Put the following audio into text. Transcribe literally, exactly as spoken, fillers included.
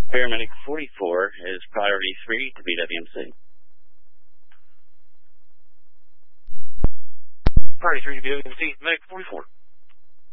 Paramedic forty-four is priority three to B W M C. Priority three to B W M C, Medic forty-four.